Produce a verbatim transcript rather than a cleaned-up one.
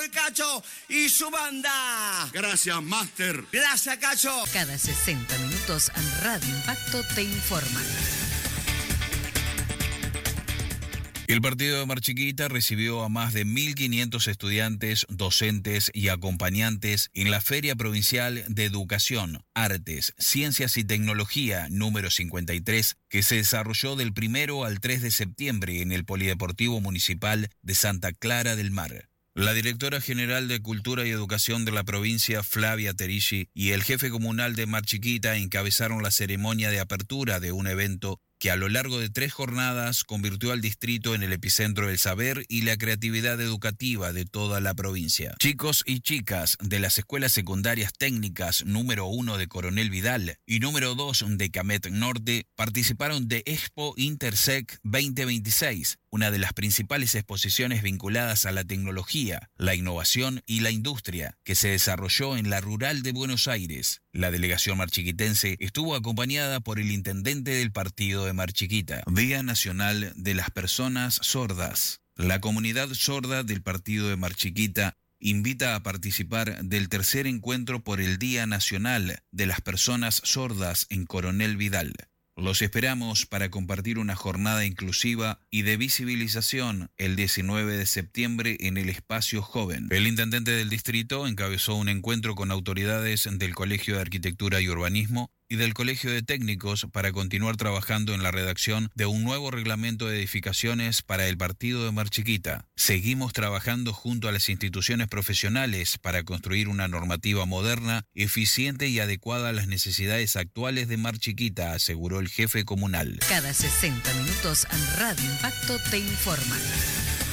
el Cacho y su banda. Gracias, Master. Gracias, Cacho. Cada sesenta minutos Radio Impacto te informa. El partido de Mar Chiquita recibió a más de mil quinientos estudiantes, docentes y acompañantes en la Feria Provincial de Educación, Artes, Ciencias y Tecnología número cincuenta y tres, que se desarrolló del primero al tres de septiembre en el Polideportivo Municipal de Santa Clara del Mar. La directora general de Cultura y Educación de la provincia, Flavia Terici, y el jefe comunal de Mar Chiquita encabezaron la ceremonia de apertura de un evento que a lo largo de tres jornadas convirtió al distrito en el epicentro del saber y la creatividad educativa de toda la provincia. Chicos y chicas de las escuelas secundarias técnicas número uno de Coronel Vidal y número dos de Camet Norte participaron de Expo Intersec veinte veintiséis, una de las principales exposiciones vinculadas a la tecnología, la innovación y la industria, que se desarrolló en la Rural de Buenos Aires. La delegación marchiquitense estuvo acompañada por el intendente del partido de Mar Chiquita. Día Nacional de las Personas Sordas. La comunidad sorda del partido de Mar Chiquita invita a participar del tercer encuentro por el Día Nacional de las Personas Sordas en Coronel Vidal. Los esperamos para compartir una jornada inclusiva y de visibilización el diecinueve de septiembre en el Espacio Joven. El intendente del distrito encabezó un encuentro con autoridades del Colegio de Arquitectura y Urbanismo y del Colegio de Técnicos para continuar trabajando en la redacción de un nuevo reglamento de edificaciones para el partido de Mar Chiquita. Seguimos trabajando junto a las instituciones profesionales para construir una normativa moderna, eficiente y adecuada a las necesidades actuales de Mar Chiquita, aseguró el jefe comunal. Cada sesenta minutos Radio Impacto te informa.